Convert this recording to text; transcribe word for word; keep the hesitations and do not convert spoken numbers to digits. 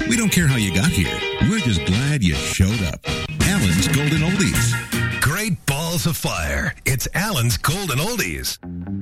We don't care how you got here. We're just glad you showed up. Alan's Golden Oldies. Great balls of fire. It's Alan's Golden Oldies.